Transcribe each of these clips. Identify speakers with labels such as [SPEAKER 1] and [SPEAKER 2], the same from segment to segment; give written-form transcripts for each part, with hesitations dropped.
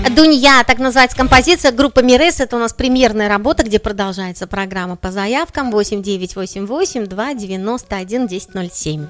[SPEAKER 1] Дунья, так называется композиция группы Мирес. Это у нас премьерная работа, где продолжается программа по заявкам 8988-291-1007.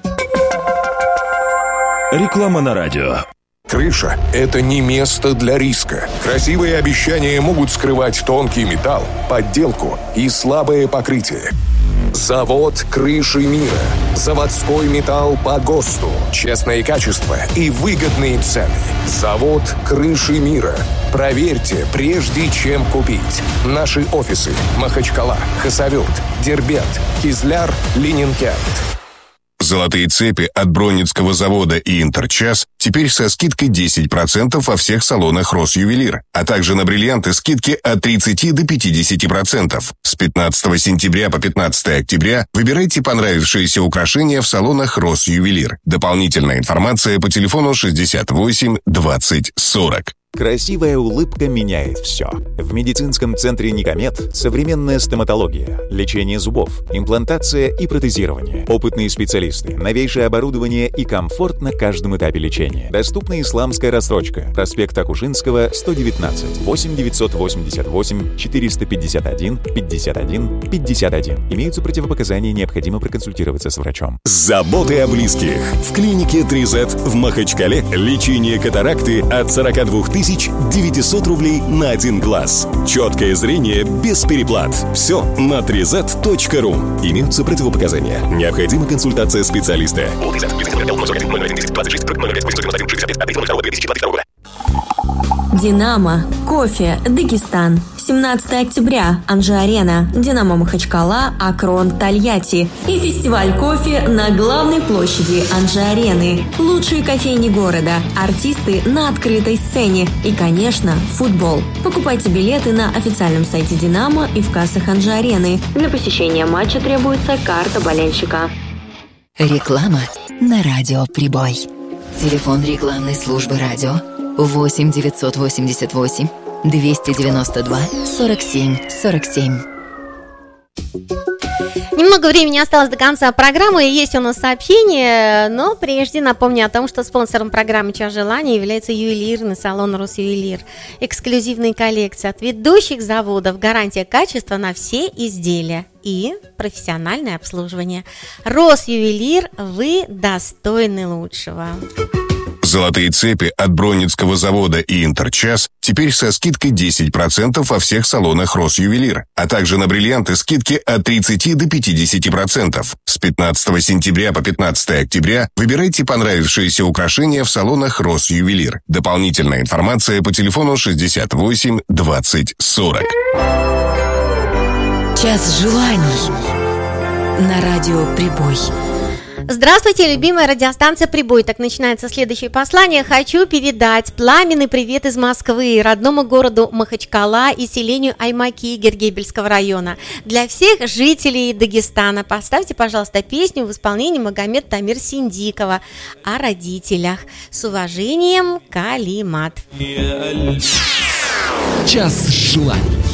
[SPEAKER 2] Реклама на радио.
[SPEAKER 3] Крыша – это не место для риска. Красивые обещания могут скрывать тонкий металл, подделку и слабое покрытие. Завод «Крыши мира». Заводской металл по ГОСТу. Честное качество и выгодные цены. Завод «Крыши мира». Проверьте, прежде чем купить. Наши офисы: Махачкала, Хасавюрт, Дербент, Кизляр, Ленинкент.
[SPEAKER 4] Золотые цепи от Бронницкого завода и Интерчас теперь со скидкой 10% во всех салонах Росювелир, а также на бриллианты скидки от 30 до 50%. С 15 сентября по 15 октября выбирайте понравившиеся украшения в салонах Росювелир. Дополнительная информация по телефону 68 20 40.
[SPEAKER 5] Красивая улыбка меняет все. В медицинском центре «Никомед» современная стоматология, лечение зубов, имплантация и протезирование. Опытные специалисты, новейшее оборудование и комфорт на каждом этапе лечения. Доступна исламская рассрочка. Проспект Акушинского, 119, 8 988 451 51 51. Имеются противопоказания, необходимо проконсультироваться с врачом.
[SPEAKER 2] Заботы о близких. В клинике 3Z в Махачкале лечение катаракты от 42 900 рублей на один глаз. Четкое зрение без переплат. Все на 3z.ru. Имеются противопоказания. Необходима консультация специалиста.
[SPEAKER 6] Динамо, кофе, Дагестан. 17 октября. Анжи-Арена. Динамо Махачкала, Акрон, Тольятти. И фестиваль кофе на главной площади Анжи-Арены. Лучшие кофейни города. Артисты на открытой сцене. И, конечно, футбол. Покупайте билеты на официальном сайте Динамо и в кассах Анжи-Арены. Для посещения матча требуется карта болельщика.
[SPEAKER 7] Реклама на радио «Прибой». Телефон рекламной службы радио 8 988 292 47 47.
[SPEAKER 1] Немного времени осталось до конца программы, и есть у нас сообщение, но прежде напомню о том, что спонсором программы «Час желаний» является ювелирный салон «Росювелир». Эксклюзивные коллекции от ведущих заводов, гарантия качества на все изделия и профессиональное обслуживание. «Росювелир», вы достойны лучшего.
[SPEAKER 4] Золотые цепи от Бронницкого завода и Интерчас теперь со скидкой 10% во всех салонах Росювелир, а также на бриллианты скидки от 30 до 50%. С 15 сентября по 15 октября выбирайте понравившиеся украшения в салонах Росювелир. Дополнительная информация по телефону 68 20 40.
[SPEAKER 7] Час желаний на радио «Прибой».
[SPEAKER 1] Здравствуйте, любимая радиостанция «Прибой». Так начинается следующее послание. Хочу передать пламенный привет из Москвы, родному городу Махачкала и селению Аймаки Гергебельского района. Для всех жителей Дагестана поставьте, пожалуйста, песню в исполнении Магомед Тамир Синдикова о родителях. С уважением, Калимат.
[SPEAKER 8] Час желаний.